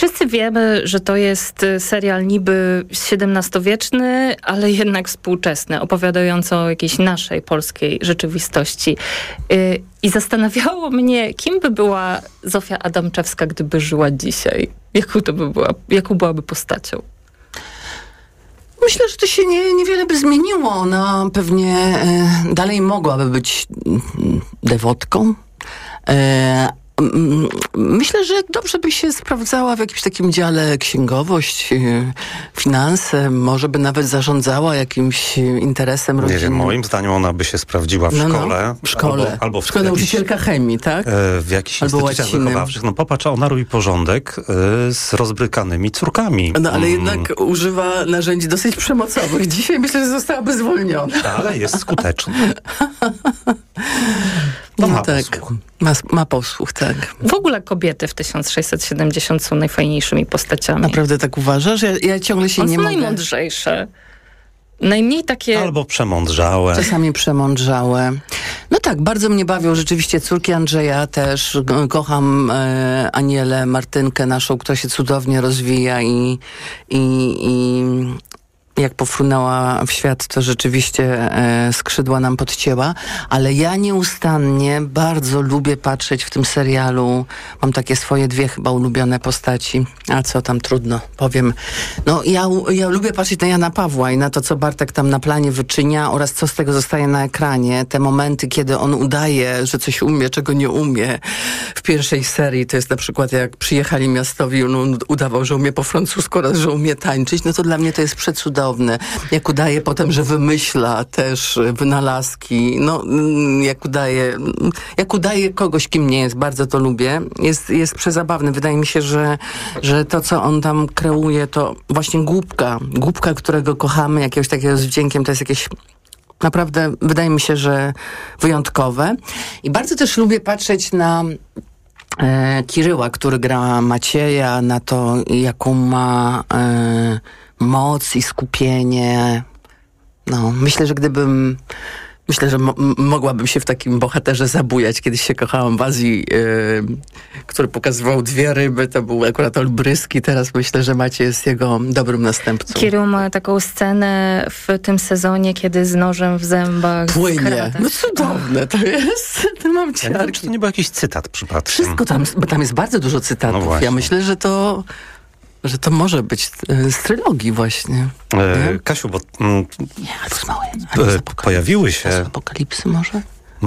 Wszyscy wiemy, że to jest serial niby XVII-wieczny, ale jednak współczesny, opowiadający o jakiejś naszej polskiej rzeczywistości. I zastanawiało mnie, kim by była Zofia Adamczewska, gdyby żyła dzisiaj? Jaką byłaby postacią? Myślę, że to się niewiele by zmieniło. Ona pewnie dalej mogłaby być dewotką. Myślę, że dobrze by się sprawdzała w jakimś takim dziale księgowość, finanse, może by nawet zarządzała jakimś interesem rodzinnym. Nie wiem, moim zdaniem ona by się sprawdziła w szkole. W szkole. Albo w szkole nauczycielka chemii, tak? W jakichś instytucjach wychowawczych. No popatrz, ona robi porządek z rozbrykanymi córkami. No ale jednak używa narzędzi dosyć przemocowych. Dzisiaj myślę, że zostałaby zwolniona. Ale jest skuteczna. No ma posłuch. Ma posłuch, tak. W ogóle kobiety w 1670 są najfajniejszymi postaciami. Naprawdę tak uważasz? Ja ciągle się nie mogę... Są najmądrzejsze. Najmniej takie... Albo przemądrzałe. Czasami przemądrzałe. No tak, bardzo mnie bawią rzeczywiście córki Andrzeja też. Kocham Anielę, Martynkę naszą, która się cudownie rozwija i jak pofrunęła w świat, to rzeczywiście skrzydła nam podcięła, ale ja nieustannie bardzo lubię patrzeć w tym serialu. Mam takie swoje dwie chyba ulubione postaci. A co tam, trudno, powiem. No ja lubię patrzeć na Jana Pawła i na to, co Bartek tam na planie wyczynia oraz co z tego zostaje na ekranie. Te momenty, kiedy on udaje, że coś umie, czego nie umie. W pierwszej serii to jest na przykład jak przyjechali miastowi, on udawał, że umie po francusku oraz, że umie tańczyć. No to dla mnie to jest przecudowne. Jak udaje potem, że wymyśla też wynalazki. No, jak udaje kogoś, kim nie jest. Bardzo to lubię. Jest przezabawny. Wydaje mi się, że to, co on tam kreuje, to właśnie głupka, którego kochamy, jakiegoś takiego z wdziękiem, to jest jakieś naprawdę, wydaje mi się, że wyjątkowe. I bardzo też lubię patrzeć na Kiryła, który gra Macieja, na to, jaką ma moc i skupienie. No, myślę, że mogłabym się w takim bohaterze zabujać. Kiedyś się kochałam w Azji, który pokazywał dwie ryby. To był akurat Olbryski. Teraz myślę, że Maciej jest jego dobrym następcą. Kirył ma taką scenę w tym sezonie, kiedy z nożem w zębach płynie. No cudowne to jest. Mam ciarki. Ja nie wiem, czy to nie był jakiś cytat przypadkiem. Wszystko tam, bo tam jest bardzo dużo cytatów. No ja myślę, że to może być z trylogii właśnie. Kasiu, bo pojawiły się... Apokalipsy może?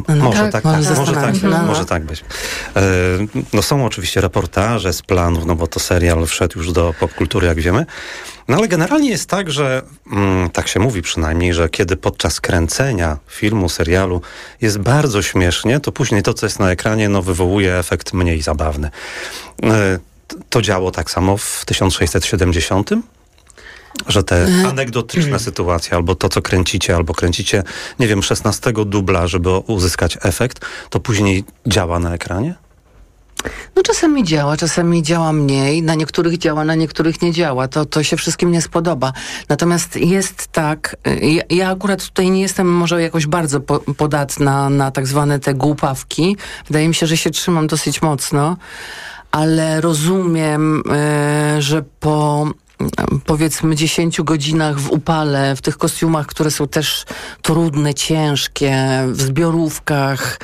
Może tak być. No są oczywiście reportaże z planów, no bo to serial wszedł już do popkultury, jak wiemy. No ale generalnie jest tak, że tak się mówi przynajmniej, że kiedy podczas kręcenia filmu, serialu jest bardzo śmiesznie, to później to, co jest na ekranie, no wywołuje efekt mniej zabawny. To działo tak samo w 1670? Że te anegdotyczne sytuacje, albo to, co kręcicie, albo kręcicie, nie wiem, 16 dubla, żeby uzyskać efekt, to później działa na ekranie? No czasami działa mniej, na niektórych działa, na niektórych nie działa. To się wszystkim nie spodoba. Natomiast jest tak, ja akurat tutaj nie jestem może jakoś bardzo podatna na tak zwane te głupawki. Wydaje mi się, że się trzymam dosyć mocno, ale rozumiem, że po powiedzmy 10 godzinach w upale, w tych kostiumach, które są też trudne, ciężkie, w zbiorówkach,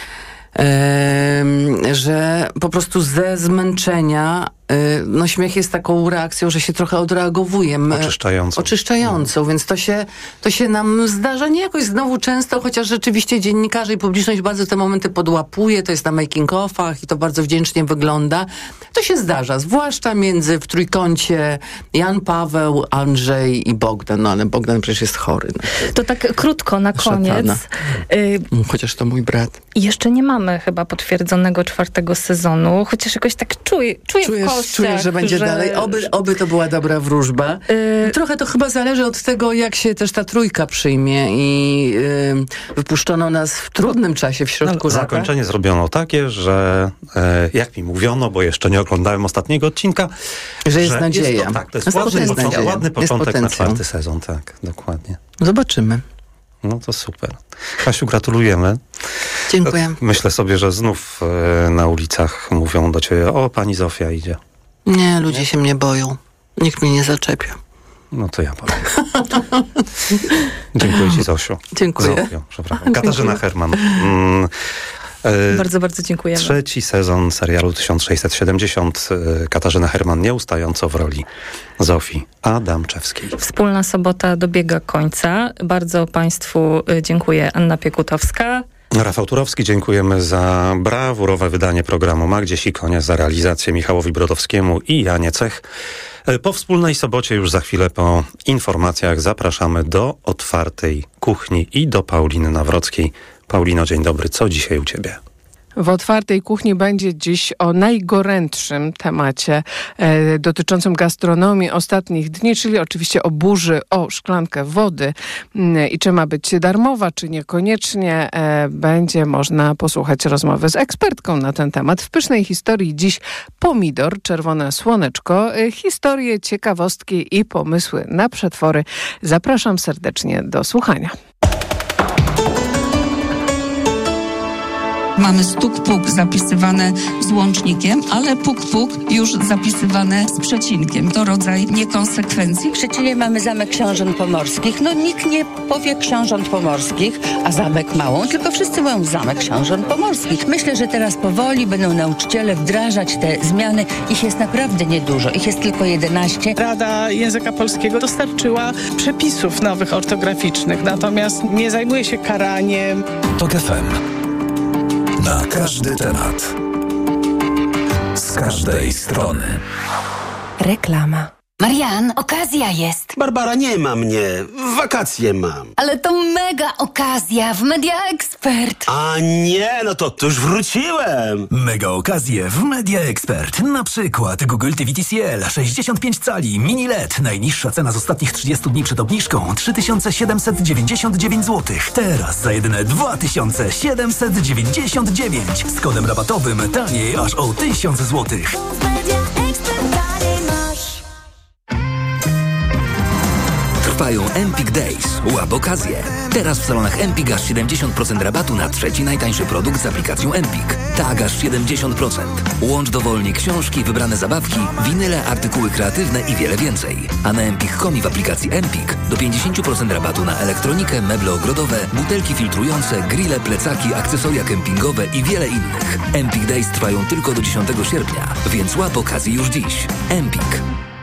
że po prostu ze zmęczenia no śmiech jest taką reakcją, że się trochę odreagowuje. Oczyszczającą, więc to się nam zdarza nie jakoś znowu często, chociaż rzeczywiście dziennikarze i publiczność bardzo te momenty podłapuje, to jest na making-offach i to bardzo wdzięcznie wygląda. To się zdarza, zwłaszcza w trójkącie Jan Paweł, Andrzej i Bogdan. No ale Bogdan przecież jest chory. No. To tak krótko na koniec. Chociaż to mój brat. Jeszcze nie mamy chyba potwierdzonego 4. sezonu, chociaż jakoś tak czuję Czuję, że będzie dalej. Oby to była dobra wróżba. Trochę to chyba zależy od tego, jak się też ta trójka przyjmie i wypuszczono nas w trudnym czasie w środku lata. Zakończenie zrobiono takie, że jak mi mówiono, bo jeszcze nie oglądałem ostatniego odcinka, że jest nadzieja. To jest ładny początek na 4. sezon. Tak, dokładnie. Zobaczymy. No to super. Kasiu, gratulujemy. Dziękuję. Myślę sobie, że znów na ulicach mówią do ciebie: o, pani Zofia idzie. Nie, ludzie się mnie boją. Nikt mnie nie zaczepia. No to ja powiem. Dziękuję ci, Zosiu. Dziękuję. Zofio, przepraszam. Katarzyna Herman. Bardzo, bardzo dziękujemy. 3. sezon serialu 1670. Katarzyna Herman nieustająco w roli Zofii Adamczewskiej. Wspólna sobota dobiega końca. Bardzo Państwu dziękuję. Anna Piekutowska. Rafał Turowski, dziękujemy za brawurowe wydanie programu. Magdzie Sikonie za realizację, Michałowi Brodowskiemu i Janie Cech. Po wspólnej sobocie, już za chwilę po informacjach, zapraszamy do Otwartej Kuchni i do Pauliny Nawrockiej. Paulino, dzień dobry. Co dzisiaj u ciebie? W Otwartej Kuchni będzie dziś o najgorętszym temacie dotyczącym gastronomii ostatnich dni, czyli oczywiście o burzy o szklankę wody i czy ma być darmowa, czy niekoniecznie. Będzie można posłuchać rozmowy z ekspertką na ten temat. W pysznej historii dziś pomidor, czerwone słoneczko, historie, ciekawostki i pomysły na przetwory. Zapraszam serdecznie do słuchania. Mamy stuk-puk zapisywane z łącznikiem, ale puk-puk już zapisywane z przecinkiem. To rodzaj niekonsekwencji. W Szczecinie mamy Zamek Książąt Pomorskich. No nikt nie powie Książąt Pomorskich, a Zamek Małą, tylko wszyscy mówią Zamek Książąt Pomorskich. Myślę, że teraz powoli będą nauczyciele wdrażać te zmiany. Ich jest naprawdę niedużo. Ich jest tylko 11. Rada Języka Polskiego dostarczyła przepisów nowych ortograficznych, natomiast nie zajmuje się karaniem. TOK FM. Na każdy temat. Z każdej strony. Reklama. Marian, okazja jest. Barbara, nie ma mnie. Wakacje mam. Ale to mega okazja w Media Expert. A nie, no to już wróciłem. Mega okazje w Media Expert. Na przykład Google TV TCL 65 cali mini LED. Najniższa cena z ostatnich 30 dni przed obniżką 3799 zł. Teraz za jedyne 2799. Z kodem rabatowym taniej aż o 1000 zł. Trwają Empik Days. Łap okazję. Teraz w salonach Empik aż 70% rabatu na trzeci najtańszy produkt z aplikacją Empik. Tak, aż 70%. Łącz dowolnie książki, wybrane zabawki, winyle, artykuły kreatywne i wiele więcej. A na Empik.com i w aplikacji Empik do 50% rabatu na elektronikę, meble ogrodowe, butelki filtrujące, grille, plecaki, akcesoria kempingowe i wiele innych. Empik Days trwają tylko do 10 sierpnia, więc łap okazję już dziś. Empik.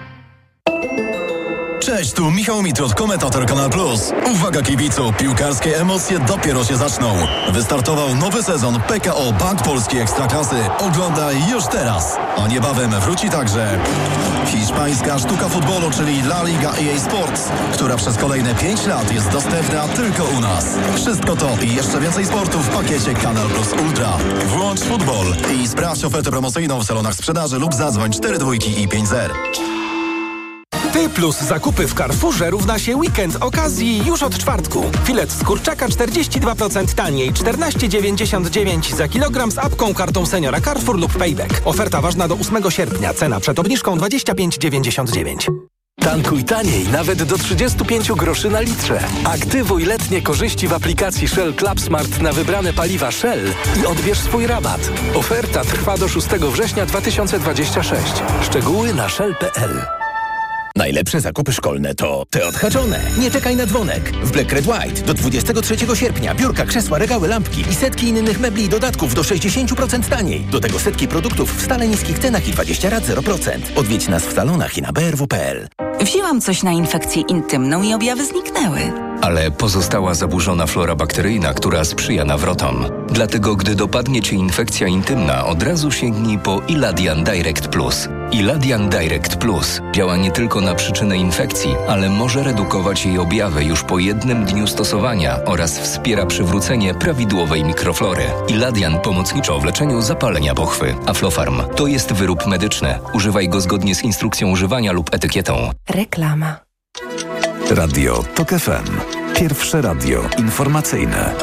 Cześć, tu Michał Mitrot, komentator Kanal Plus. Uwaga kibicu, piłkarskie emocje dopiero się zaczną. Wystartował nowy sezon PKO Bank Polski Ekstraklasy. Oglądaj już teraz. A niebawem wróci także hiszpańska sztuka futbolu, czyli La Liga EA Sports, która przez kolejne 5 lat jest dostępna tylko u nas. Wszystko to i jeszcze więcej sportu w pakiecie Kanal Plus Ultra. Włącz futbol i sprawdź ofertę promocyjną w salonach sprzedaży lub zadzwoń 42 i 50. Ty plus zakupy w Carrefourze równa się weekend okazji już od czwartku. Filet z kurczaka 42% taniej, 14,99 za kilogram z apką, kartą seniora Carrefour lub Payback. Oferta ważna do 8 sierpnia. Cena przed obniżką 25,99. Tankuj taniej, nawet do 35 groszy na litrze. Aktywuj letnie korzyści w aplikacji Shell Club Smart na wybrane paliwa Shell i odbierz swój rabat. Oferta trwa do 6 września 2026. Szczegóły na shell.pl. Najlepsze zakupy szkolne to te odhaczone. Nie czekaj na dzwonek. W Black Red White do 23 sierpnia biurka, krzesła, regały, lampki i setki innych mebli i dodatków do 60% taniej. Do tego setki produktów w stale niskich cenach i 20 rat 0%. Odwiedź nas w salonach i na brw.pl. Wzięłam coś na infekcję intymną i objawy zniknęły. Ale pozostała zaburzona flora bakteryjna, która sprzyja nawrotom. Dlatego, gdy dopadnie Cię infekcja intymna, od razu sięgnij po Iladian Direct Plus. Iladian Direct Plus działa nie tylko na przyczynę infekcji, ale może redukować jej objawy już po jednym dniu stosowania oraz wspiera przywrócenie prawidłowej mikroflory. Iladian pomocniczo w leczeniu zapalenia pochwy. Aflofarm to jest wyrób medyczny. Używaj go zgodnie z instrukcją używania lub etykietą. Reklama. Radio TOK FM. Pierwsze radio informacyjne.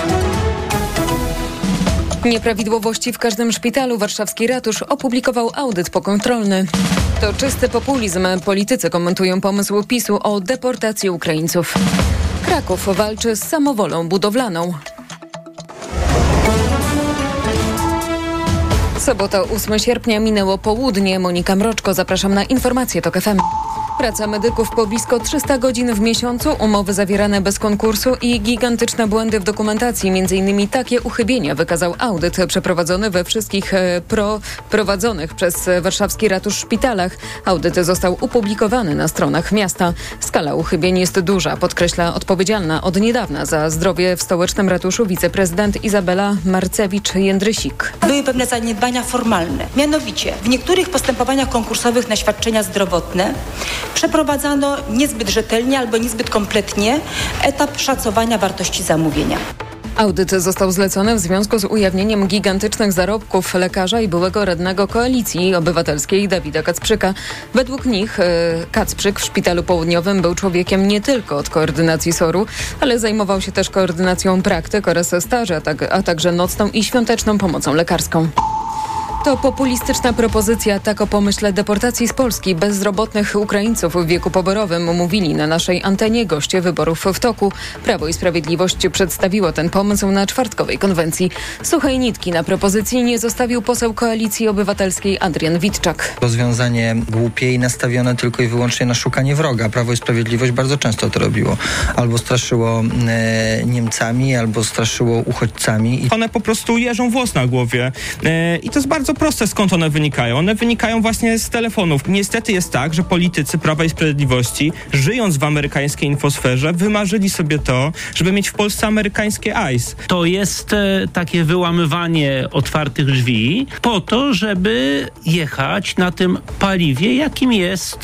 Nieprawidłowości w każdym szpitalu. Warszawski ratusz opublikował audyt pokontrolny. To czysty populizm. Politycy komentują pomysł PiS-u o deportacji Ukraińców. Kraków walczy z samowolą budowlaną. Sobota, 8 sierpnia, minęło południe. Monika Mroczko, zapraszam na informacje TOK FM. Praca medyków po blisko 300 godzin w miesiącu, umowy zawierane bez konkursu i gigantyczne błędy w dokumentacji. Między innymi takie uchybienia wykazał audyt przeprowadzony we wszystkich prowadzonych przez warszawski ratusz szpitalach. Audyt został opublikowany na stronach miasta. Skala uchybień jest duża, podkreśla odpowiedzialna od niedawna za zdrowie w stołecznym ratuszu wiceprezydent Izabela Marcewicz-Jędrysik. Były pewne zaniedbania formalne. Mianowicie w niektórych postępowaniach konkursowych na świadczenia zdrowotne przeprowadzano niezbyt rzetelnie albo niezbyt kompletnie etap szacowania wartości zamówienia. Audyt został zlecony w związku z ujawnieniem gigantycznych zarobków lekarza i byłego radnego Koalicji Obywatelskiej Dawida Kacprzyka. Według nich Kacprzyk w Szpitalu Południowym był człowiekiem nie tylko od koordynacji SOR-u, ale zajmował się też koordynacją praktyk oraz staży, a także nocną i świąteczną pomocą lekarską. To populistyczna propozycja, tak o pomyśle deportacji z Polski bezrobotnych Ukraińców w wieku poborowym mówili na naszej antenie goście wyborów w toku. Prawo i Sprawiedliwość przedstawiło ten pomysł na czwartkowej konwencji. Suchej nitki na propozycji nie zostawił poseł Koalicji Obywatelskiej Adrian Witczak. Rozwiązanie głupie i nastawione tylko i wyłącznie na szukanie wroga. Prawo i Sprawiedliwość bardzo często to robiło. Albo straszyło Niemcami, albo straszyło uchodźcami. One po prostu jeżą włos na głowie i to jest bardzo proste, skąd one wynikają. One wynikają właśnie z telefonów. Niestety jest tak, że politycy Prawa i Sprawiedliwości, żyjąc w amerykańskiej infosferze, wymarzyli sobie to, żeby mieć w Polsce amerykańskie ICE. To jest takie wyłamywanie otwartych drzwi po to, żeby jechać na tym paliwie, jakim jest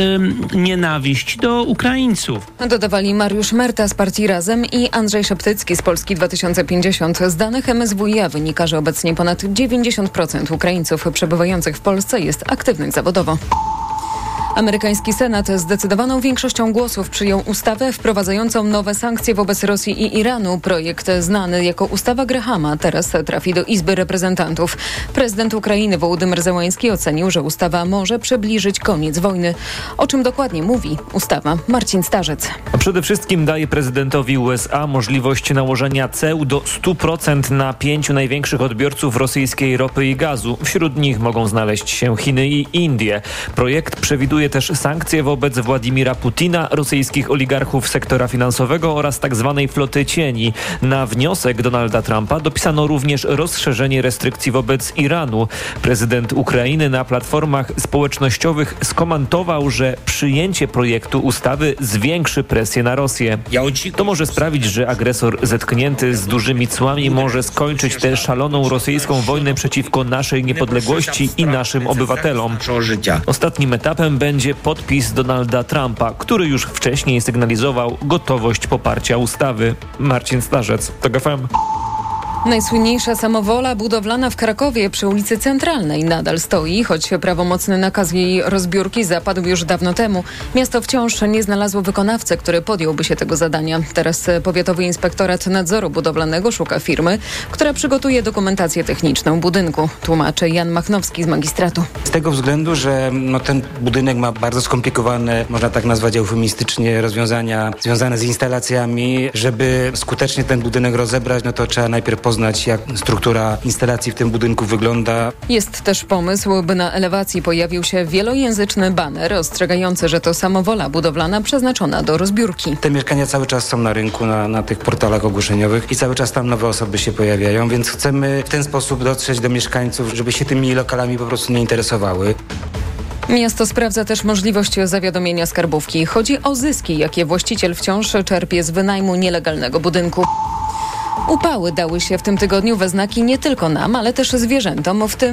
nienawiść do Ukraińców. Dodawali Mariusz Merta z partii Razem i Andrzej Szeptycki z Polski 2050. Z danych MSWiA wynika, że obecnie ponad 90% Ukraińców przebywających w Polsce jest aktywnych zawodowo. Amerykański Senat zdecydowaną większością głosów przyjął ustawę wprowadzającą nowe sankcje wobec Rosji i Iranu. Projekt znany jako ustawa Grahama teraz trafi do Izby Reprezentantów. Prezydent Ukrainy Wołodymyr Zełański ocenił, że ustawa może przybliżyć koniec wojny. O czym dokładnie mówi ustawa? Marcin Starzec. Przede wszystkim daje prezydentowi USA możliwość nałożenia ceł do 100% na 5 największych odbiorców rosyjskiej ropy i gazu. Wśród nich mogą znaleźć się Chiny i Indie. Projekt przewiduje też sankcje wobec Władimira Putina, rosyjskich oligarchów sektora finansowego oraz tzw. floty cieni. Na wniosek Donalda Trumpa dopisano również rozszerzenie restrykcji wobec Iranu. Prezydent Ukrainy na platformach społecznościowych skomentował, że przyjęcie projektu ustawy zwiększy presję na Rosję. To może sprawić, że agresor zetknięty z dużymi cłami może skończyć tę szaloną rosyjską wojnę przeciwko naszej niepodległości i naszym obywatelom. Ostatnim etapem będzie podpis Donalda Trumpa, który już wcześniej sygnalizował gotowość poparcia ustawy. Marcin Starzec, TOK FM. Najsłynniejsza samowola budowlana w Krakowie przy ulicy Centralnej nadal stoi, choć prawomocny nakaz jej rozbiórki zapadł już dawno temu. Miasto wciąż nie znalazło wykonawcy, który podjąłby się tego zadania. Teraz Powiatowy Inspektorat Nadzoru Budowlanego szuka firmy, która przygotuje dokumentację techniczną budynku, tłumaczy Jan Machnowski z magistratu. Z tego względu, że ten budynek ma bardzo skomplikowane, można tak nazwać eufemistycznie, rozwiązania związane z instalacjami. Żeby skutecznie ten budynek rozebrać, to trzeba najpierw poznać, jak struktura instalacji w tym budynku wygląda. Jest też pomysł, by na elewacji pojawił się wielojęzyczny baner ostrzegający, że to samowola budowlana przeznaczona do rozbiórki. Te mieszkania cały czas są na rynku, na tych portalach ogłoszeniowych i cały czas tam nowe osoby się pojawiają, więc chcemy w ten sposób dotrzeć do mieszkańców, żeby się tymi lokalami po prostu nie interesowały. Miasto sprawdza też możliwość zawiadomienia skarbówki. Chodzi o zyski, jakie właściciel wciąż czerpie z wynajmu nielegalnego budynku. Upały dały się w tym tygodniu we znaki nie tylko nam, ale też zwierzętom, w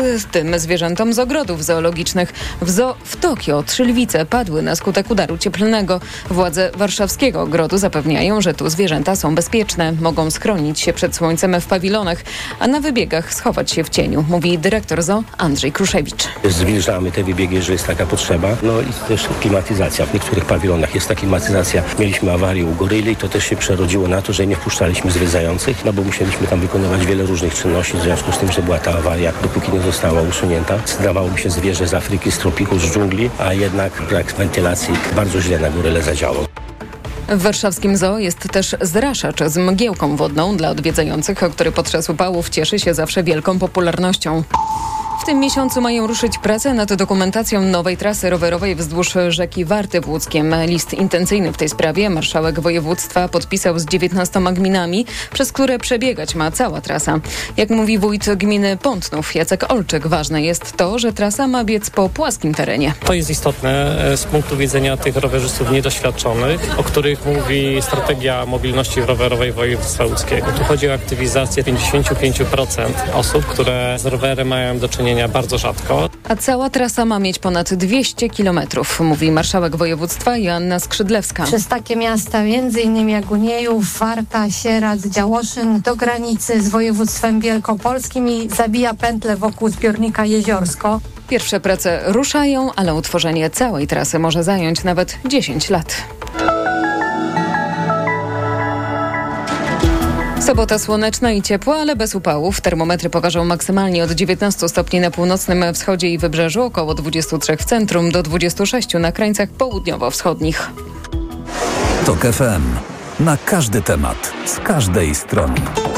tym zwierzętom z ogrodów zoologicznych. W zoo w Tokio 3 lwice padły na skutek udaru cieplnego. Władze warszawskiego ogrodu zapewniają, że tu zwierzęta są bezpieczne. Mogą schronić się przed słońcem w pawilonach, a na wybiegach schować się w cieniu, mówi dyrektor zoo Andrzej Kruszewicz. Zwilżamy te wybiegi, jeżeli jest taka potrzeba. No i też klimatyzacja. W niektórych pawilonach jest ta klimatyzacja. Mieliśmy awarię u goryli i to też się przerodziło na to, że nie wpuszczaliśmy zwiedzających, bo musieliśmy tam wykonywać wiele różnych czynności w związku z tym, że była ta awaria, dopóki nie została usunięta. Zdawało mi się zwierzę z Afryki, z tropiku, z dżungli, a jednak brak wentylacji bardzo źle na goryle zadziałał. W warszawskim zoo jest też zraszacz z mgiełką wodną dla odwiedzających, który podczas upałów cieszy się zawsze wielką popularnością. W tym miesiącu mają ruszyć prace nad dokumentacją nowej trasy rowerowej wzdłuż rzeki Warty w Łódzkiem. List intencyjny w tej sprawie marszałek województwa podpisał z 19 gminami, przez które przebiegać ma cała trasa. Jak mówi wójt gminy Pątnów, Jacek Olczyk, ważne jest to, że trasa ma biec po płaskim terenie. To jest istotne z punktu widzenia tych rowerzystów niedoświadczonych, o których mówi strategia mobilności rowerowej województwa łódzkiego. Tu chodzi o aktywizację 55% osób, które z rowerem mają do czynienia bardzo rzadko. A cała trasa ma mieć ponad 200 kilometrów, mówi marszałek województwa Joanna Skrzydlewska. Przez takie miasta m.in. jak Uniejów, Warta, Sieradz, Działoszyn do granicy z województwem wielkopolskim i zabija pętlę wokół zbiornika Jeziorsko. Pierwsze prace ruszają, ale utworzenie całej trasy może zająć nawet 10 lat. Sobota słoneczna i ciepła, ale bez upałów. Termometry pokażą maksymalnie od 19 stopni na północnym wschodzie i wybrzeżu, około 23 w centrum, do 26 na krańcach południowo-wschodnich. TOK FM. Na każdy temat, z każdej strony.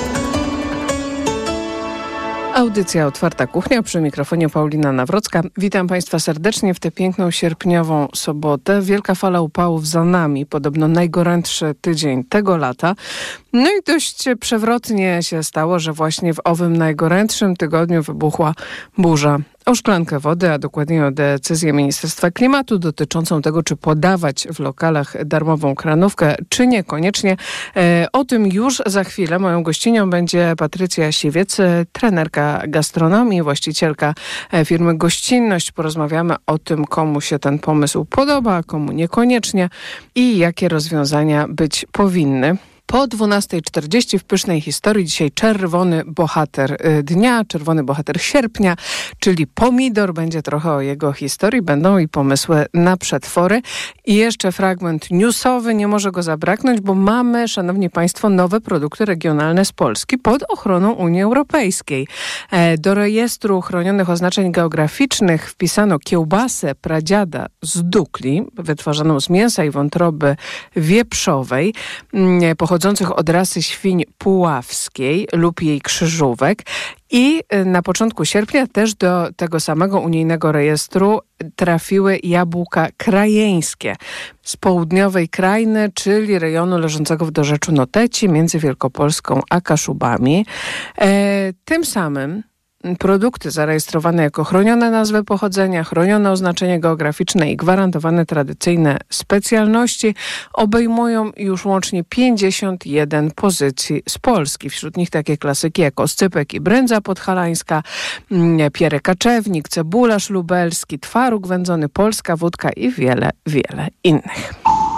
Audycja Otwarta Kuchnia, przy mikrofonie Paulina Nawrocka. Witam Państwa serdecznie w tę piękną sierpniową sobotę. Wielka fala upałów za nami, podobno najgorętszy tydzień tego lata. No i dość przewrotnie się stało, że właśnie w owym najgorętszym tygodniu wybuchła burza o szklankę wody, a dokładnie o decyzję Ministerstwa Klimatu dotyczącą tego, czy podawać w lokalach darmową kranówkę, czy niekoniecznie. O tym już za chwilę. Moją gościnią będzie Patrycja Siwiec, trenerka gastronomii, właścicielka firmy Gościnność. Porozmawiamy o tym, komu się ten pomysł podoba, komu niekoniecznie i jakie rozwiązania być powinny. Po 12:40 w Pysznej Historii dzisiaj czerwony bohater dnia, czerwony bohater sierpnia, czyli pomidor. Będzie trochę o jego historii, będą i pomysły na przetwory. I jeszcze fragment newsowy, nie może go zabraknąć, bo mamy, szanowni państwo, nowe produkty regionalne z Polski pod ochroną Unii Europejskiej. Do rejestru chronionych oznaczeń geograficznych wpisano kiełbasę pradziada z Dukli, wytwarzaną z mięsa i wątroby wieprzowej, pochodzących od rasy świń puławskiej lub jej krzyżówek. I na początku sierpnia też do tego samego unijnego rejestru trafiły jabłka krajeńskie z południowej krainy, czyli rejonu leżącego w dorzeczu Noteci między Wielkopolską a Kaszubami. Tym samym produkty zarejestrowane jako chronione nazwy pochodzenia, chronione oznaczenie geograficzne i gwarantowane tradycyjne specjalności obejmują już łącznie 51 pozycji z Polski. Wśród nich takie klasyki jak oscypek i brędza podhalańska, pierę kaczewnik, cebularz lubelski, twaróg wędzony, polska wódka i wiele, wiele innych.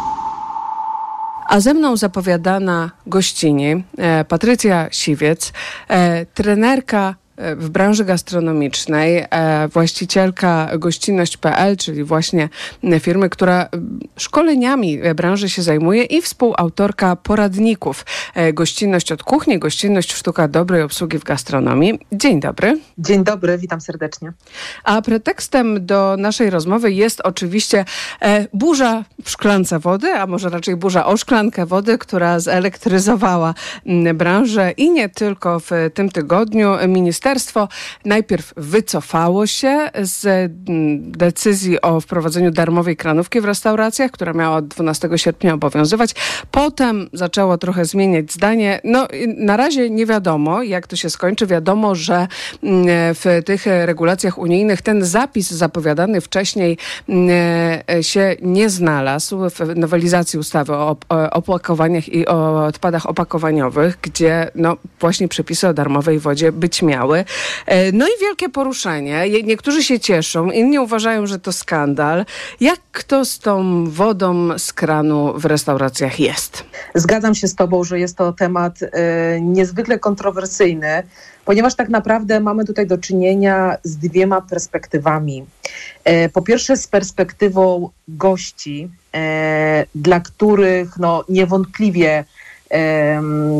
A ze mną zapowiadana gościni Patrycja Siwiec, trenerka w branży gastronomicznej, właścicielka Gościnność.pl, czyli właśnie firmy, która szkoleniami branży się zajmuje i współautorka poradników Gościnność od kuchni, Gościnność sztuka dobrej obsługi w gastronomii. Dzień dobry. Dzień dobry, witam serdecznie. A pretekstem do naszej rozmowy jest oczywiście burza w szklance wody, a może raczej burza o szklankę wody, która zelektryzowała branżę i nie tylko w tym tygodniu. Ministerstwo najpierw wycofało się z decyzji o wprowadzeniu darmowej kranówki w restauracjach, która miała od 12 sierpnia obowiązywać. Potem zaczęło trochę zmieniać zdanie. No, na razie nie wiadomo, jak to się skończy. Wiadomo, że w tych regulacjach unijnych ten zapis zapowiadany wcześniej się nie znalazł w nowelizacji ustawy o opakowaniach i o odpadach opakowaniowych, gdzie no właśnie przepisy o darmowej wodzie być miały. No i wielkie poruszenie. Niektórzy się cieszą, inni uważają, że to skandal. Jak to z tą wodą z kranu w restauracjach jest? Zgadzam się z tobą, że jest to temat niezwykle kontrowersyjny, ponieważ tak naprawdę mamy tutaj do czynienia z dwiema perspektywami. Po pierwsze z perspektywą gości, dla których no, niewątpliwie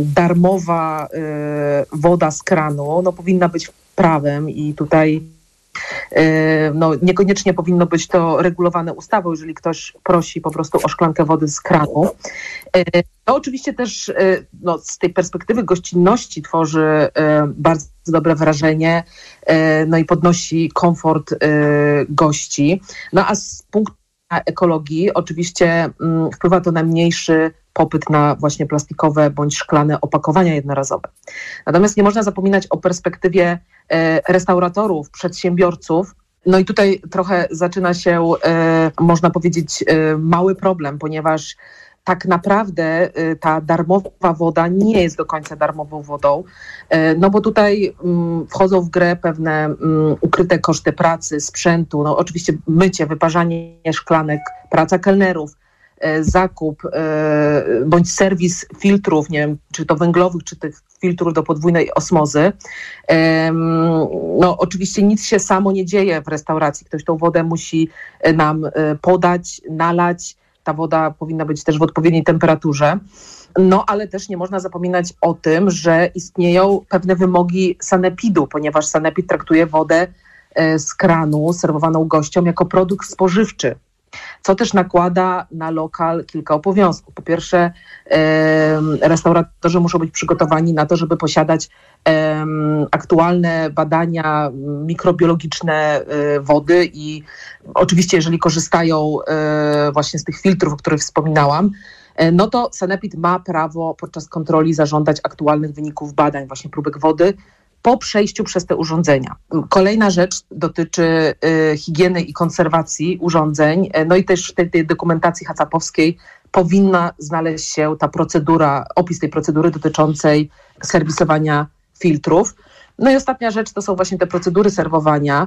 darmowa woda z kranu no, powinna być prawem i tutaj No, niekoniecznie powinno być to regulowane ustawą, jeżeli ktoś prosi po prostu o szklankę wody z kranu. To oczywiście też z tej perspektywy gościnności tworzy bardzo dobre wrażenie, no i podnosi komfort gości. No a z punktu ekologii oczywiście wpływa to na mniejszy popyt na właśnie plastikowe bądź szklane opakowania jednorazowe. Natomiast nie można zapominać o perspektywie restauratorów, przedsiębiorców. No i tutaj trochę zaczyna się, można powiedzieć, mały problem, ponieważ tak naprawdę ta darmowa woda nie jest do końca darmową wodą, no bo tutaj wchodzą w grę pewne ukryte koszty pracy, sprzętu, no oczywiście mycie, wyparzanie szklanek, praca kelnerów, zakup bądź serwis filtrów, nie wiem, czy to węglowych, czy tych filtrów do podwójnej osmozy. No oczywiście nic się samo nie dzieje w restauracji. Ktoś tą wodę musi nam podać, nalać. Ta woda powinna być też w odpowiedniej temperaturze. No ale też nie można zapominać o tym, że istnieją pewne wymogi sanepidu, ponieważ sanepid traktuje wodę z kranu serwowaną gościom jako produkt spożywczy, co też nakłada na lokal kilka obowiązków. Po pierwsze, restauratorzy muszą być przygotowani na to, żeby posiadać aktualne badania mikrobiologiczne wody i oczywiście, jeżeli korzystają właśnie z tych filtrów, o których wspominałam, no to sanepid ma prawo podczas kontroli zażądać aktualnych wyników badań, właśnie próbek wody, po przejściu przez te urządzenia. Kolejna rzecz dotyczy higieny i konserwacji urządzeń. No i też w tej dokumentacji hacapowskiej powinna znaleźć się ta procedura, opis tej procedury dotyczącej serwisowania filtrów. No i ostatnia rzecz to są właśnie te procedury serwowania,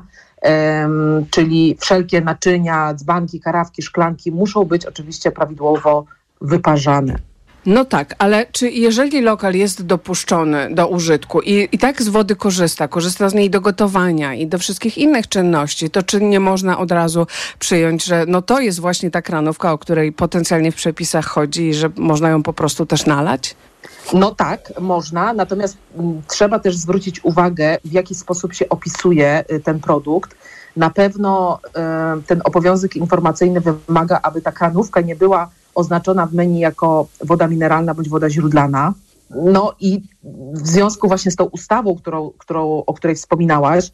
czyli wszelkie naczynia, dzbanki, karawki, szklanki muszą być oczywiście prawidłowo wyparzane. No tak, ale czy jeżeli lokal jest dopuszczony do użytku i tak z wody korzysta z niej do gotowania i do wszystkich innych czynności, to czy nie można od razu przyjąć, że no to jest właśnie ta kranówka, o której potencjalnie w przepisach chodzi i że można ją po prostu też nalać? No tak, można, natomiast trzeba też zwrócić uwagę, w jaki sposób się opisuje ten produkt. Na pewno ten obowiązek informacyjny wymaga, aby ta kranówka nie była oznaczona w menu jako woda mineralna bądź woda źródlana. No i w związku właśnie z tą ustawą, o której wspominałaś,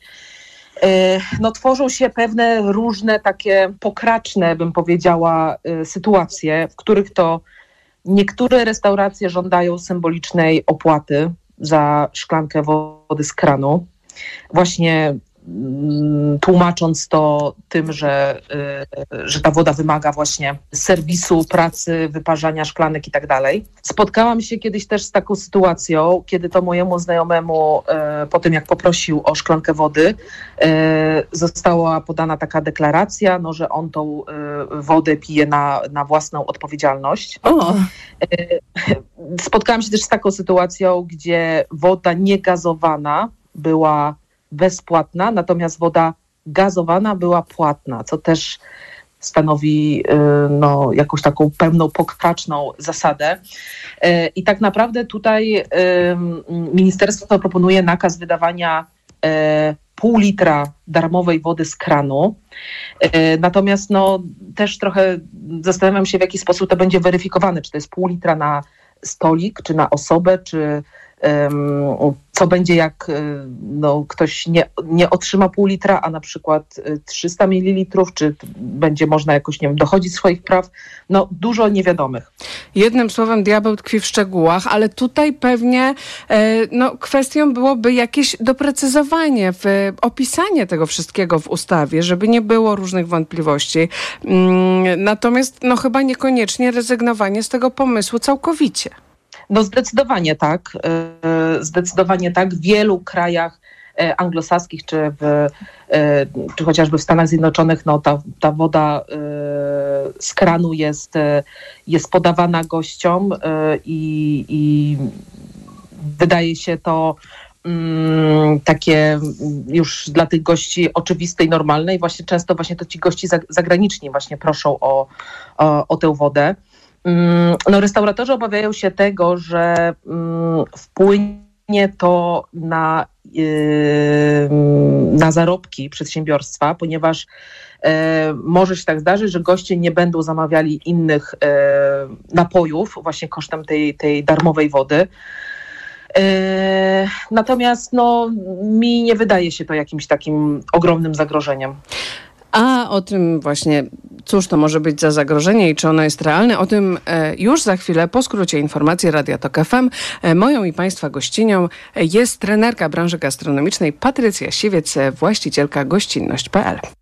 no tworzą się pewne różne takie pokraczne, bym powiedziała, sytuacje, w których to niektóre restauracje żądają symbolicznej opłaty za szklankę wody z kranu, właśnie tłumacząc to tym, że ta woda wymaga właśnie serwisu, pracy, wyparzania szklanek i tak dalej. Spotkałam się kiedyś też z taką sytuacją, kiedy to mojemu znajomemu po tym, jak poprosił o szklankę wody, została podana taka deklaracja, no, że on tą wodę pije na własną odpowiedzialność. Spotkałam się też z taką sytuacją, gdzie woda niegazowana była bezpłatna, natomiast woda gazowana była płatna, co też stanowi jakąś taką pełną pokraczną zasadę. I tak naprawdę tutaj ministerstwo proponuje nakaz wydawania pół litra darmowej wody z kranu. Natomiast też trochę zastanawiam się, w jaki sposób to będzie weryfikowane, czy to jest pół litra na stolik, czy na osobę, czy co będzie, jak ktoś nie otrzyma pół litra, a na przykład 300 ml, czy będzie można jakoś, nie wiem, dochodzić swoich praw. No, dużo niewiadomych. Jednym słowem, diabeł tkwi w szczegółach, ale tutaj pewnie kwestią byłoby jakieś doprecyzowanie, opisanie tego wszystkiego w ustawie, żeby nie było różnych wątpliwości. Natomiast chyba niekoniecznie rezygnowanie z tego pomysłu całkowicie. No zdecydowanie tak. W wielu krajach anglosaskich czy chociażby w Stanach Zjednoczonych ta woda z kranu jest podawana gościom i wydaje się to takie już dla tych gości oczywiste i normalne i właśnie często właśnie to ci gości zagraniczni właśnie proszą o tę wodę. Restauratorzy obawiają się tego, że wpłynie to na na zarobki przedsiębiorstwa, ponieważ może się tak zdarzyć, że goście nie będą zamawiali innych napojów właśnie kosztem tej darmowej wody. Natomiast mi nie wydaje się to jakimś takim ogromnym zagrożeniem. A o tym właśnie, cóż to może być za zagrożenie i czy ono jest realne, o tym już za chwilę po skrócie informacji Radia Tok FM. Moją i Państwa gościnią jest trenerka branży gastronomicznej Patrycja Siwiec, właścicielka gościnność.pl.